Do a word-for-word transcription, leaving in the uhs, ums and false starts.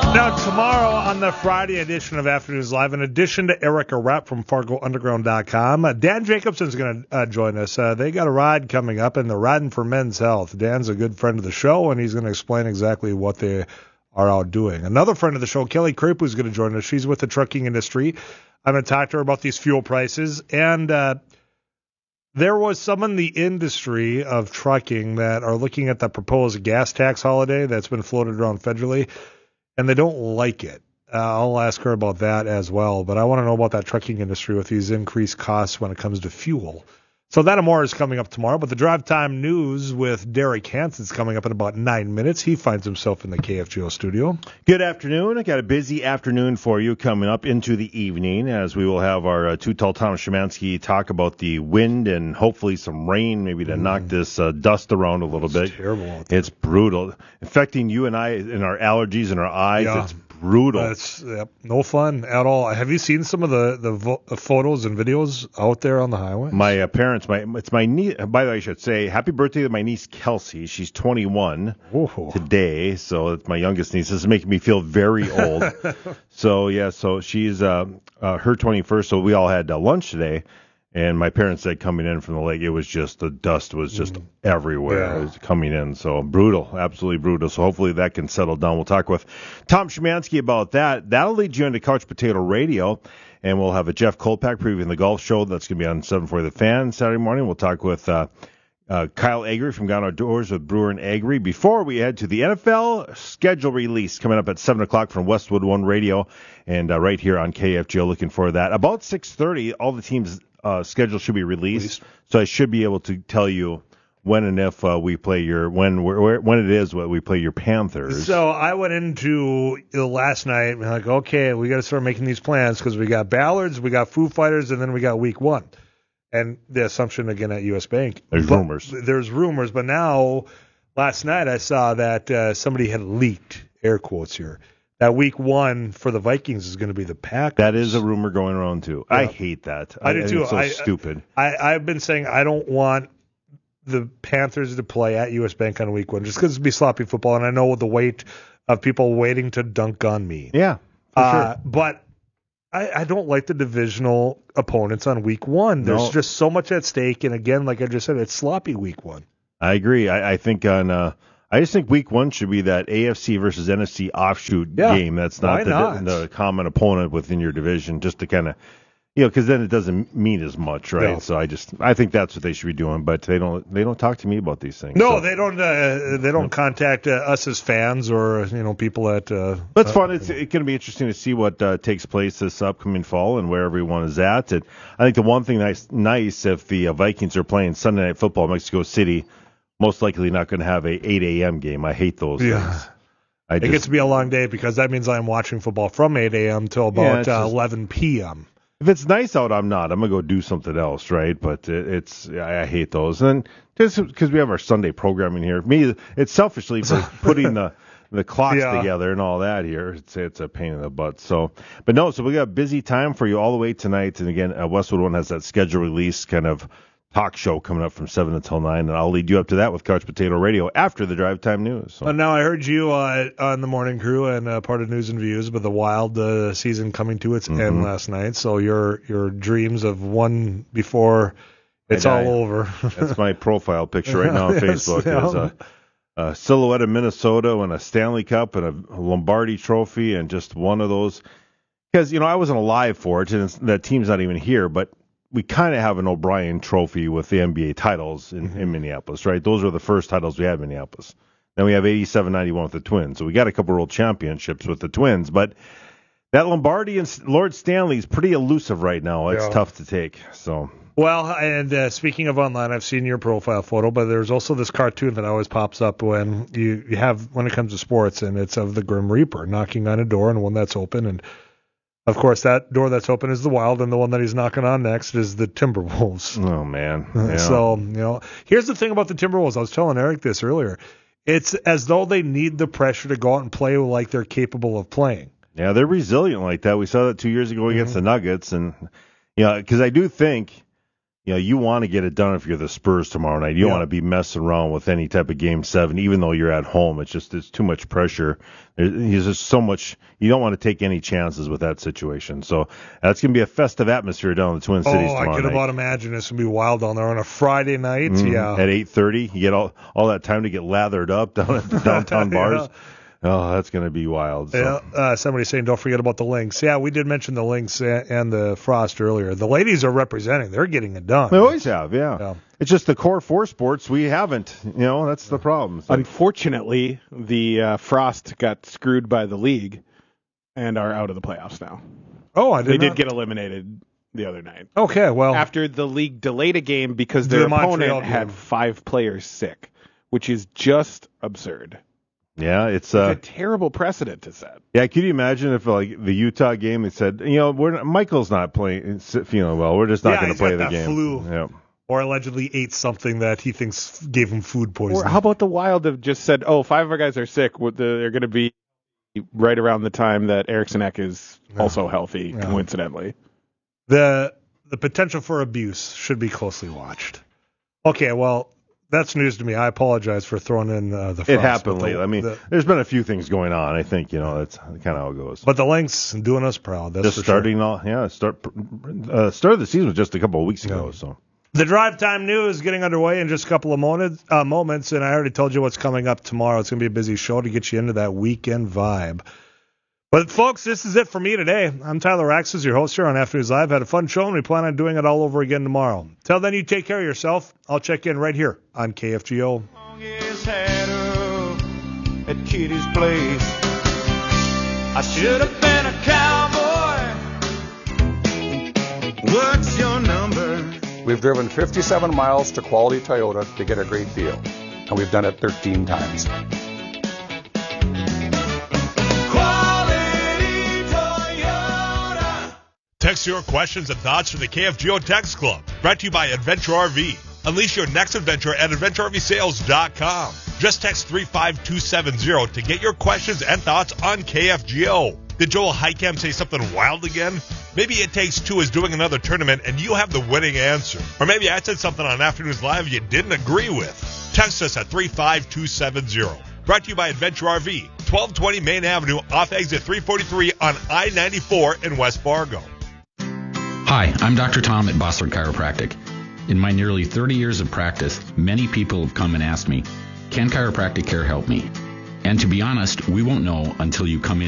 Now, tomorrow on the Friday edition of Afternoons Live, in addition to Erica Rep from Fargo Underground dot com, uh, Dan Jacobson's going to uh, join us. Uh, they got a ride coming up, and they're riding for Men's Health. Dan's a good friend of the show, and he's going to explain exactly what they are out doing. Another friend of the show, Kelly Crepe, who's going to join us. She's with the trucking industry. I'm going to talk to her about these fuel prices. And uh, there was some in the industry of trucking that are looking at the proposed gas tax holiday that's been floated around federally, and they don't like it. Uh, I'll ask her about that as well. But I want to know about that trucking industry with these increased costs when it comes to fuel. So that and more is coming up tomorrow. But the Drive Time News with Derek Hansen is coming up in about nine minutes. He finds himself in the K F G O studio. Good afternoon. I got a busy afternoon for you coming up into the evening, as we will have our uh, Too-Tall Tom Szymanski talk about the wind and hopefully some rain, maybe to mm. knock this uh, dust around a little it's bit. Terrible out there. It's brutal. Affecting you and I in our allergies and our eyes. Yeah. It's brutal. It's yep, no fun at all. Have you seen some of the, the, vo- the photos and videos out there on the highway? My uh, parents, my it's my niece. By the way, I should say happy birthday to my niece Kelsey. She's twenty-one Whoa. today, so it's my youngest niece. This is making me feel very old. so yeah, so she's uh, uh, her twenty-first. So we all had uh, lunch today. And my parents said coming in from the lake, it was just, the dust was just mm. everywhere. Yeah. It was coming in. So brutal, absolutely brutal. So hopefully that can settle down. We'll talk with Tom Szymanski about that. That'll lead you into Couch Potato Radio. And we'll have a Jeff Kolpak previewing the golf show. That's going to be on seven forty The Fan Saturday morning. We'll talk with uh, uh, Kyle Agri from Gone Outdoors with Brewer and Agri. Before we head to the N F L schedule release coming up at seven o'clock from Westwood One Radio. And uh, right here on K F G O, looking for that. About six thirty, all the teams' Uh, schedule should be released, so I should be able to tell you when and if uh, we play your when where, when it is when we play your Panthers. So I went into uh, last night and like, okay, we got to start making these plans because we got Ballards, we got Foo Fighters, and then we got Week One, and the assumption again at U S Bank. There's but, rumors. There's rumors, but now last night I saw that uh, somebody had leaked, air quotes here, that Week One for the Vikings is going to be the Packers. That is a rumor going around too. Yeah. I hate that. I, I do too. It's so I, stupid. I, I've been saying I don't want the Panthers to play at U S Bank on Week One just because it'd be sloppy football, and I know the weight of people waiting to dunk on me. Yeah, for uh, sure. But I, I don't like the divisional opponents on Week One. There's no. just so much at stake, and again, like I just said, it's sloppy Week One. I agree. I, I think on. Uh, I just think Week One should be that A F C versus N F C offshoot yeah, game. That's not the, not the common opponent within your division, just to kind of, you know, because then it doesn't mean as much, right? No. So I just, I think that's what they should be doing. But they don't, they don't talk to me about these things. No, so. they don't. Uh, they don't contact uh, us as fans or you know people at. Uh, That's uh, fun. It's, it's going to be interesting to see what uh, takes place this upcoming fall and where everyone is at. And I think the one thing that's nice if the uh, Vikings are playing Sunday Night Football in Mexico City. Most likely not going to have a eight a.m. game. I hate those yeah. things. I it just, gets to be a long day because that means I'm watching football from eight a.m. till about yeah, uh, just, eleven p.m. If it's nice out, I'm not. I'm going to go do something else, right? But it, it's I, I hate those. And just because we have our Sunday programming here, me, it's selfishly for putting the the clocks yeah. together and all that here. It's, it's a pain in the butt. So, but no, so we got a busy time for you all the way tonight. And again, uh, Westwood One has that schedule release kind of talk show coming up from seven until nine, and I'll lead you up to that with Couch Potato Radio after the Drive Time News. So. Uh, now, I heard you uh, on the morning crew and uh, part of News and Views, but the Wild uh, season coming to its mm-hmm. end last night, so your your dreams of one before it's all over. That's my profile picture right now on yes, Facebook. Yeah. There's a, a silhouette of Minnesota and a Stanley Cup and a Lombardi trophy and just one of those. Because, you know, I wasn't alive for it, and that team's not even here, but we kind of have an O'Brien trophy with the N B A titles in, mm-hmm. in Minneapolis, right? Those are the first titles we had in Minneapolis. Then we have eighty-seven ninety-one with the Twins. So we got a couple world championships with the Twins. But that Lombardi and Lord Stanley is pretty elusive right now. It's yeah. tough to take. So Well, and uh, speaking of online, I've seen your profile photo, but there's also this cartoon that always pops up when you, you have, when it comes to sports, and it's of the Grim Reaper knocking on a door and one that's open, and of course, that door that's open is the Wild, and the one that he's knocking on next is the Timberwolves. Oh, man. Yeah. So, you know, here's the thing about the Timberwolves. I was telling Eric this earlier. It's as though they need the pressure to go out and play like they're capable of playing. Yeah, they're resilient like that. We saw that two years ago against mm-hmm. the Nuggets. And, you know, because I do think, you know, you want to get it done if you're the Spurs tomorrow night. You don't Yeah. want to be messing around with any type of game seven, even though you're at home. It's just it's too much pressure. There's just so much. You don't want to take any chances with that situation. So that's going to be a festive atmosphere down in the Twin Cities Oh, tomorrow I can night. about imagine it's going to be wild down there on a Friday night. Mm, Yeah. At eight thirty, you get all all that time to get lathered up down at the downtown bars. Yeah. Oh, that's going to be wild. So. Yeah, uh, somebody's saying don't forget about the Lynx. Yeah, we did mention the Lynx and, and the Frost earlier. The ladies are representing. They're getting it done. They always have, yeah. Yeah. It's just the core four sports we haven't. You know, that's the problem. So, Unfortunately, the uh, Frost got screwed by the league and are out of the playoffs now. Oh, I did They not. did get eliminated the other night. Okay, well. After the league delayed a game because The their Montreal opponent game. had five players sick, which is just absurd. yeah, it's It's uh, a terrible precedent to set. yeah. Could you imagine if like the Utah game, they said, you know, we're not, Michael's not playing, feeling well. We're just not Yeah, going to he's play got the that game. flu. Yeah. Or allegedly ate something that he thinks gave him food poisoning. Or how about the Wild have just said, oh, five of our guys are sick. Well, They're going to be right around the time that Eriksson Ek is Yeah. also healthy, Yeah. coincidentally. the the potential for abuse should be closely watched. Okay, well, that's news to me. I apologize for throwing in uh, the Frost. It happened but the- lately. I mean, the- there's been a few things going on. I think, you know, that's kind of how it goes. but the Lynx doing us proud. That's just for starting sure. all, yeah, start, uh, start of the season was just a couple of weeks ago, Yeah. so. The Drive Time News getting underway in just a couple of moments, uh, moments, and I already told you what's coming up tomorrow. It's going to be a busy show to get you into that weekend vibe. But, folks, this is it for me today. I'm Tyler Raxis, your host here on Afternoons Live. Had a fun show, and we plan on doing it all over again tomorrow. Till then, you take care of yourself. I'll check in right here on K F G O. His hat up at Kitty's place. I should have been a cowboy. What's your number? We've driven fifty-seven miles to Quality Toyota to get a great deal, and we've done it thirteen times. Quality Toyota. Text your questions and thoughts from the K F G O Text Club. Brought to you by Adventure R V. Unleash your next adventure at adventure r v sales dot com. Just text three five two seven zero to get your questions and thoughts on K F G O. Did Joel Heicam say something wild again? Maybe It Takes Two is doing another tournament and you have the winning answer. Or maybe I said something on Afternoons Live you didn't agree with. Text us at three five two seven zero. Brought to you by Adventure R V, twelve twenty Main Avenue off exit three forty-three on I ninety-four in West Fargo. Hi, I'm Doctor Tom at Bossler Chiropractic. In my nearly thirty years of practice, many people have come and asked me, can chiropractic care help me? And to be honest, we won't know until you come in